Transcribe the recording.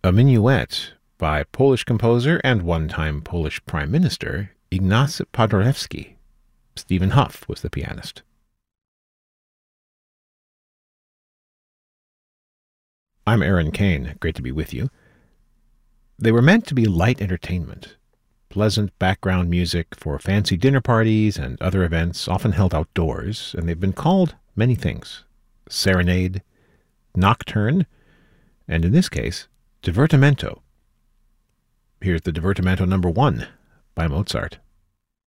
A minuet by Polish composer and one-time Polish Prime Minister Ignacy Paderewski. Stephen Hough was the pianist. I'm Aaron Kane. Great to be with you. They were meant to be light entertainment, pleasant background music for fancy dinner parties and other events often held outdoors, and they've been called many things: serenade, nocturne, and in this case, divertimento. Here's the Divertimento number 1 by Mozart.